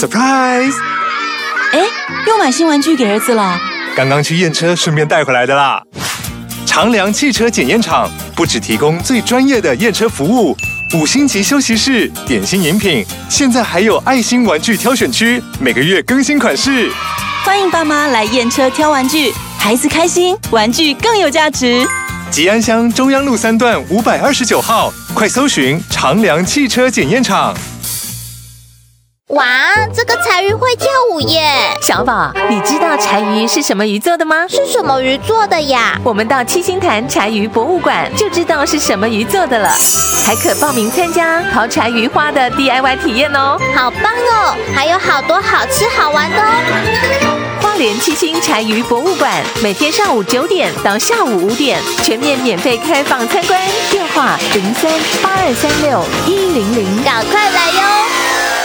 Surprise！ 又买新玩具给儿子了？ 刚刚去验车，顺便带回来的啦。长良汽车检验厂不只提供最专业的验车服务，5星级休息室、点心饮品，现在还有爱心玩具挑选区，每个月更新款式。 欢迎爸妈来验车挑玩具，孩子开心，玩具更有价值。 吉安乡中央路3段529号，快搜寻长良汽车检验厂。 哇，这个柴鱼会跳舞耶！ 小宝，你知道柴鱼是什么鱼做的吗？ 是什么鱼做的呀？ 我们到七星潭柴鱼博物馆就知道是什么鱼做的了，还可报名参加刨柴鱼花的 DIY 体验哦。 好棒哦，还有好多好吃好玩的哦。 花莲七星柴鱼博物馆每天上午9点到下午5点，全面免费开放参观，电话0382361000， 赶快来哟！